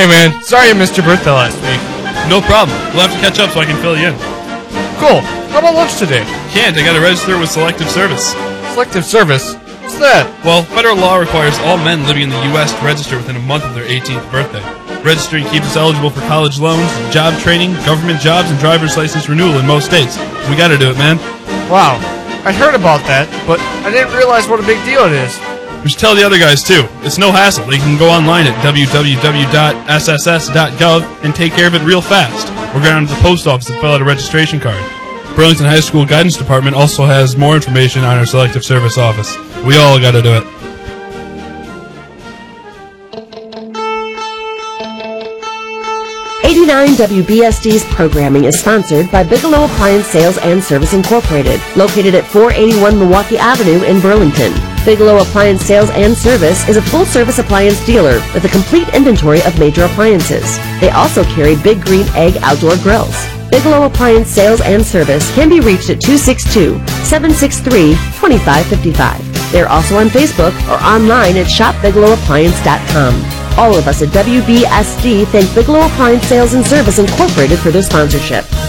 Hey man, sorry I missed your birthday last week. No problem. We'll have to catch up so I can fill you in. Cool. How about lunch today? Can't. I gotta register with Selective Service. Selective Service? What's that? Well, federal law requires all men living in the U.S. to register within a month of their 18th birthday. Registering keeps us eligible for college loans, job training, government jobs, and driver's license renewal in most states. We gotta do it, man. Wow. I heard about that, but I didn't realize what a big deal it is. We should tell the other guys, too. It's no hassle. You can go online at www.sss.gov and take care of it real fast. Or go down to the post office and fill out a registration card. Burlington High School Guidance Department also has more information on our Selective Service office. We all gotta do it. WBSD's programming is sponsored by Bigelow Appliance Sales and Service Incorporated, located at 481 Milwaukee Avenue in Burlington. Bigelow Appliance Sales and Service is a full-service appliance dealer with a complete inventory of major appliances. They also carry Big Green Egg outdoor grills. Bigelow Appliance Sales and Service can be reached at 262-763-2555. They're also on Facebook or online at shopbigelowappliance.com. All of us at WBSD thank Bigelow Appliance Sales and Service Incorporated for their sponsorship.